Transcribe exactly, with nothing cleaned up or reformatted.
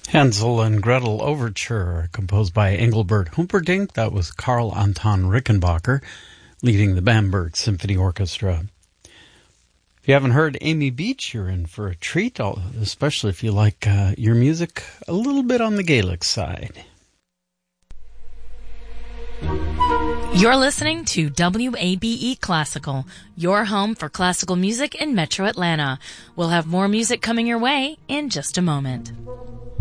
Hansel and Gretel Overture, composed by Engelbert Humperdinck. That was Karl Anton Rickenbacker, leading the Bamberg Symphony Orchestra. If you haven't heard Amy Beach, you're in for a treat, especially if you like uh, your music a little bit on the Gaelic side. You're listening to W A B E Classical, your home for classical music in Metro Atlanta. We'll have more music coming your way in just a moment.